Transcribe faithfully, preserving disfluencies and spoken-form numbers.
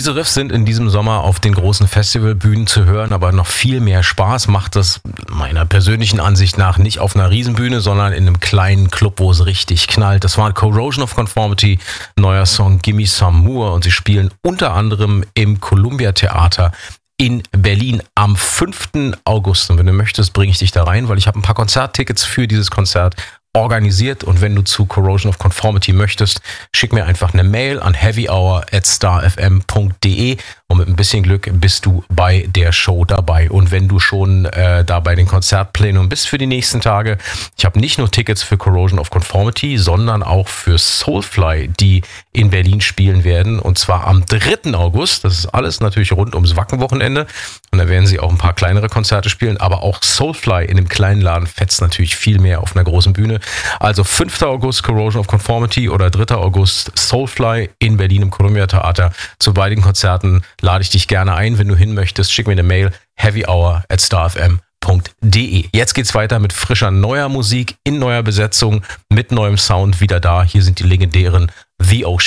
Diese Riffs sind in diesem Sommer auf den großen Festivalbühnen zu hören, aber noch viel mehr Spaß macht das meiner persönlichen Ansicht nach nicht auf einer Riesenbühne, sondern in einem kleinen Club, wo es richtig knallt. Das war Corrosion of Conformity, neuer Song Gimme Some More, und sie spielen unter anderem im Columbia Theater in Berlin am fünften August. Und wenn du möchtest, bringe ich dich da rein, weil ich habe ein paar Konzerttickets für dieses Konzert organisiert, und wenn du zu Corrosion of Conformity möchtest, schick mir einfach eine Mail an heavyhour at starfm punkt de und mit ein bisschen Glück bist du bei der Show dabei. Und wenn du schon äh, da bei den Konzertplänen bist für die nächsten Tage, ich habe nicht nur Tickets für Corrosion of Conformity, sondern auch für Soulfly, die in Berlin spielen werden, und zwar am dritten August. Das ist alles natürlich rund ums Wackenwochenende, und da werden sie auch ein paar kleinere Konzerte spielen, aber auch Soulfly in dem kleinen Laden fetzt natürlich viel mehr auf einer großen Bühne. Also fünfter August Corrosion of Conformity oder dritter August Soulfly in Berlin im Columbia Theater. Zu beiden Konzerten lade ich dich gerne ein. Wenn du hin möchtest, schick mir eine Mail, heavyhour at starfm punkt de. Jetzt geht's weiter mit frischer neuer Musik in neuer Besetzung, mit neuem Sound wieder da. Hier sind die legendären The Ocean.